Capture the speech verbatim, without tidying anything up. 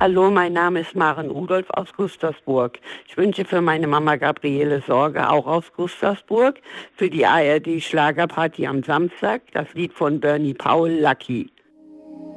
Hallo, mein Name ist Maren Rudolph aus Gustavsburg. Ich wünsche für meine Mama Gabriele Sorge, auch aus Gustavsburg, für die A R D Schlagerparty am Samstag das Lied von Bernie Paul, Lucky.